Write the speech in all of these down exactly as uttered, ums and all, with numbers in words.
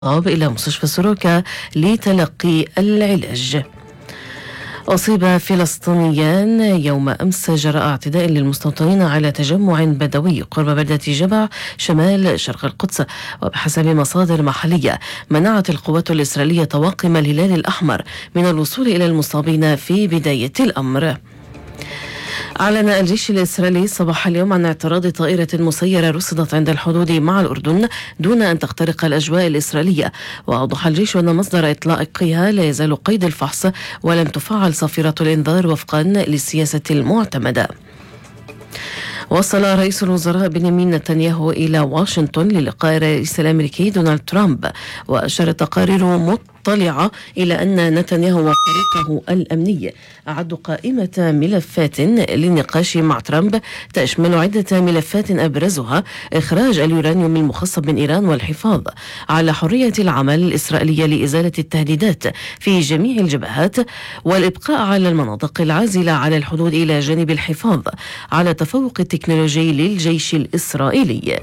إلى مستشفى سوروكا لتلقي العلاج. أصيب فلسطينيان يوم أمس جراء اعتداء للمستوطنين على تجمع بدوي قرب بلدة جبع شمال شرق القدس. وبحسب مصادر محلية منعت القوات الإسرائيلية طواقم الهلال الأحمر من الوصول إلى المصابين في بداية الأمر. أعلن الجيش الإسرائيلي صباح اليوم عن اعتراض طائرة مسيرة رصدت عند الحدود مع الأردن دون أن تخترق الأجواء الإسرائيلية. وأوضح الجيش أن مصدر إطلاقها لا يزال قيد الفحص ولم تفعل صافرة الإنذار وفقا للسياسة المعتمدة. وصل رئيس الوزراء بنيامين نتنياهو إلى واشنطن للقاء الرئيس الأمريكي دونالد ترامب. وأشارت تقارير مطلعة إلى أن نتنياهو وفريقه الأمني أعدوا قائمة ملفات للنقاش مع ترامب تشمل عدة ملفات أبرزها إخراج اليورانيوم المخصب من إيران والحفاظ على حرية العمل الإسرائيلية لإزالة التهديدات في جميع الجبهات والإبقاء على المناطق العازلة على الحدود إلى جانب الحفاظ على تفوق التكنولوجي للجيش الإسرائيلي.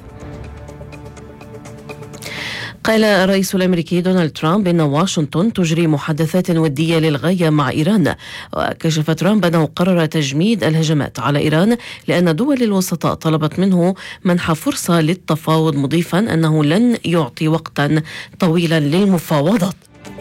قال الرئيس الأمريكي دونالد ترامب إن واشنطن تجري محادثات ودية للغاية مع إيران. وكشف ترامب أنه قرر تجميد الهجمات على إيران لأن دول الوسطاء طلبت منه منح فرصة للتفاوض، مضيفا أنه لن يعطي وقتا طويلا للمفاوضات.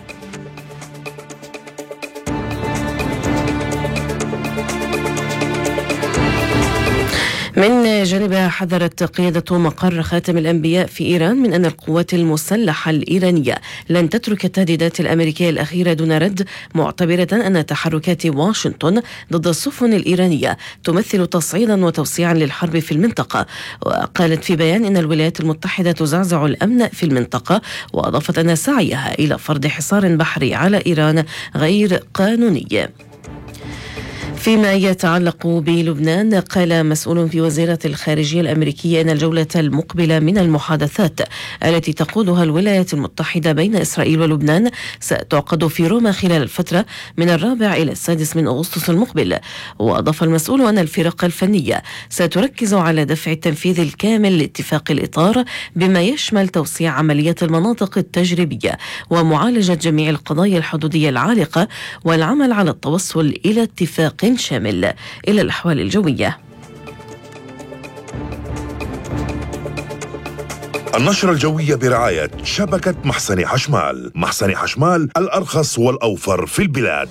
من جانبها حذرت قيادة مقر خاتم الأنبياء في إيران من أن القوات المسلحة الإيرانية لن تترك التهديدات الأمريكية الأخيرة دون رد، معتبرة أن تحركات واشنطن ضد السفن الإيرانية تمثل تصعيدا وتوسيعا للحرب في المنطقة. وقالت في بيان إن الولايات المتحدة تزعزع الأمن في المنطقة، وأضافت أن سعيها إلى فرض حصار بحري على إيران غير قانوني. فيما يتعلق بلبنان، قال مسؤول في وزارة الخارجية الأمريكية أن الجولة المقبلة من المحادثات التي تقودها الولايات المتحدة بين إسرائيل ولبنان ستعقد في روما خلال الفترة من الرابع إلى السادس من أغسطس المقبل. وأضاف المسؤول أن الفرق الفنية ستركز على دفع التنفيذ الكامل لاتفاق الإطار بما يشمل توسيع عملية المناطق التجريبية ومعالجة جميع القضايا الحدودية العالقة والعمل على التوصل إلى اتفاق شامل. إلى الأحوال الجوية. النشرة الجوية برعاية شبكة محسن حشمال. محسن حشمال الأرخص والأوفر في البلاد.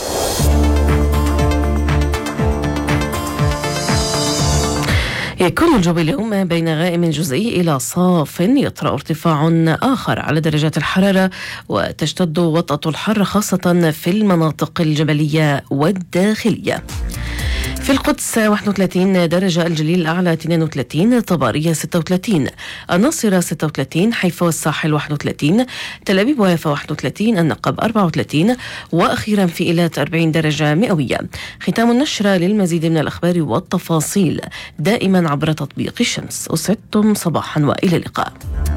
يكون الجو اليوم بين غائم جزئي إلى صاف، يطرأ ارتفاع آخر على درجات الحرارة وتشتد وطأة الحر خاصة في المناطق الجبلية والداخلية. في القدس واحد وثلاثين درجة، الجليل الأعلى اثنين وثلاثين، طبارية ستة وثلاثين، الناصرة ستة وثلاثين، حيفا والساحل واحد وثلاثين، تل أبيب ويافا واحد وثلاثين، النقب أربعة وثلاثين، وأخيرا في إيلات أربعين درجة مئوية. ختام النشرة. للمزيد من الأخبار والتفاصيل دائما عبر تطبيق الشمس. أسعدتم صباحا وإلى اللقاء.